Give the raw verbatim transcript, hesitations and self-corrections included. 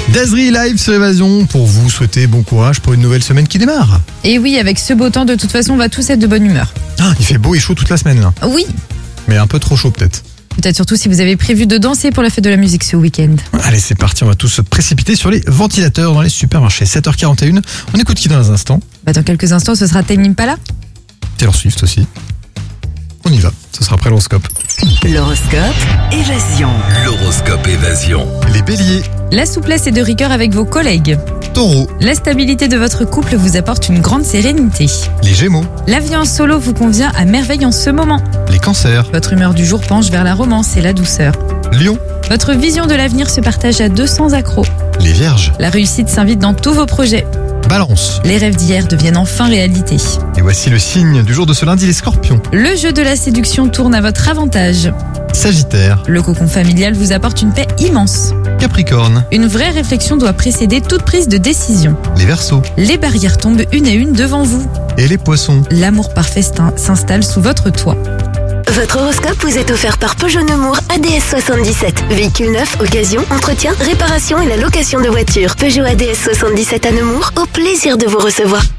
Dazri live sur Évasion pour vous souhaiter bon courage pour une nouvelle semaine qui démarre. Et oui, avec ce beau temps, de toute façon, on va tous être de bonne humeur. Ah, il fait beau et chaud toute la semaine là. Oui, Mais un peu trop chaud peut-être. peut-être surtout si vous avez prévu de danser pour la fête de la musique ce week-end. Allez, c'est parti, on va tous se précipiter sur les ventilateurs dans les supermarchés. sept heures quarante et une, on écoute qui dans un instant? Bah, dans quelques instants, ce sera Tame Impala. Taylor Swift aussi. On y va, ce sera après l'horoscope. L'horoscope Évasion. L'horoscope Évasion. Les béliers, La souplesse et de rigueur avec vos collègues. taureaux, La stabilité de votre couple vous apporte une grande sérénité. les gémeaux, La vie en solo vous convient à merveille en ce moment. les cancers, Votre humeur du jour penche vers la romance et la douceur. lions, Votre vision de l'avenir se partage à deux cents accros. les vierges, La réussite s'invite dans tous vos projets. balance. Les rêves d'hier deviennent enfin réalité. Et voici le signe du jour de ce lundi, les scorpions, Le jeu de la séduction tourne à votre avantage. sagittaire, Le cocon familial vous apporte une paix immense. capricorne, Une vraie réflexion doit précéder toute prise de décision. les verseaux Les barrières tombent une à une devant vous. et les poissons. L'amour parfait s'in- s'installe sous votre toit. Votre horoscope vous est offert par Peugeot Nemours A D S soixante-dix-sept. Véhicule neuf, occasion, entretien, réparation et la location de voitures. Peugeot A D S soixante-dix-sept à Nemours, au plaisir de vous recevoir.